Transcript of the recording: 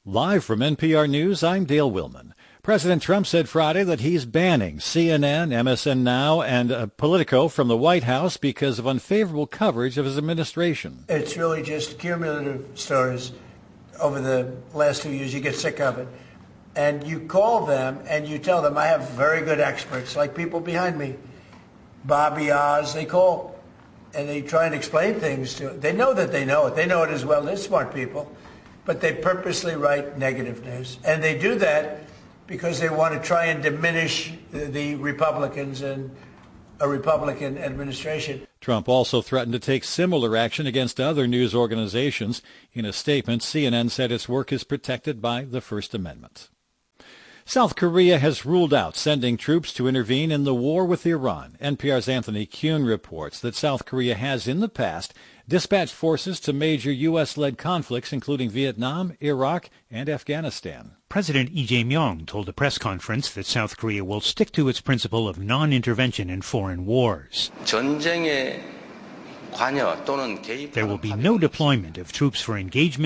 Live from NPR News, I'm Dale Willman. President Trump said Friday that he's banning CNN, MSN Now, and Politico from the White House because of unfavorable coverage of his administration. It's really just cumulative stories over the last 2 years. You get sick of it. And you call them and you tell them, I have very good experts, like people behind me, Bobby Oz, they call, and they try and explain things to it. They know that they know it. They know it as well. They're smart people. But they purposely write negative news. And they do that because they want to try and diminish the Republicans and a Republican administration. Trump also threatened to take similar action against other news organizations. In a statement, CNN said its work is protected by the First Amendment. South Korea has ruled out sending troops to intervene in the war with Iran. NPR's Anthony Kuhn reports that South Korea has in the past dispatched forces to major U.S.-led conflicts, including Vietnam, Iraq, and Afghanistan. President Lee Jae-myung told a press conference that South Korea will stick to its principle of non-intervention in foreign wars. There will be no deployment of troops for engagement